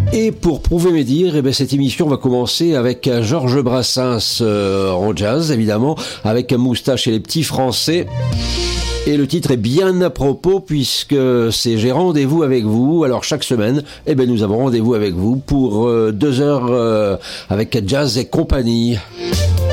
Et pour prouver mes dires, cette émission va commencer avec Georges Brassens en jazz, évidemment, avec Moustache et les petits Français. Et le titre est bien à propos puisque c'est J'ai rendez-vous avec vous. Alors chaque semaine, nous avons rendez-vous avec vous pour 2 heures avec Jazz et compagnie.